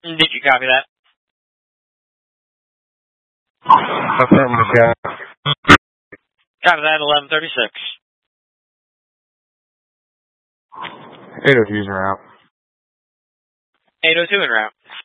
Did you copy that? Affirmative, yeah. Copy that, 1136. 802's route. 802 en route.